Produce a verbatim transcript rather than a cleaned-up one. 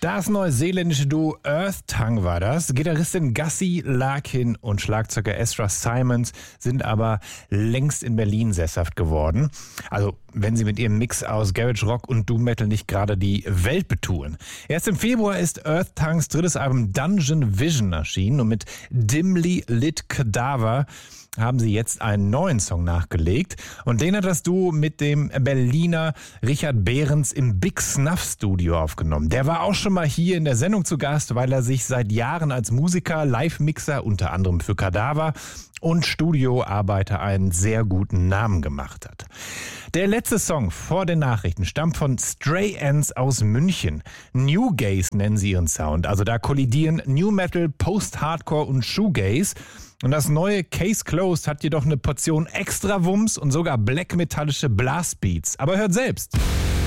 Das neuseeländische Duo Earth Tongue war das. Gitarristin Gussie Larkin und Schlagzeuger Ezra Simons sind aber längst in Berlin sesshaft geworden. Also wenn sie mit ihrem Mix aus Garage Rock und Doom Metal nicht gerade die Welt betouren. Erst im Februar ist Earth Tongues drittes Album Dungeon Vision erschienen und mit Dimly Lit Cadaver haben sie jetzt einen neuen Song nachgelegt. Und den hat das Duo mit dem Berliner Richard Behrens im Big Snuff Studio aufgenommen. Der war auch schon mal hier in der Sendung zu Gast, weil er sich seit Jahren als Musiker, Live-Mixer, unter anderem für Cadaver und Studioarbeiter einen sehr guten Namen gemacht hat. Der letzte Song vor den Nachrichten stammt von Stray Ends aus München. New Gaze nennen sie ihren Sound. Also da kollidieren New Metal, Post-Hardcore und Shoegaze. Und das neue Case Closed hat jedoch eine Portion extra Wumms und sogar black-metallische Blastbeats. Aber hört selbst.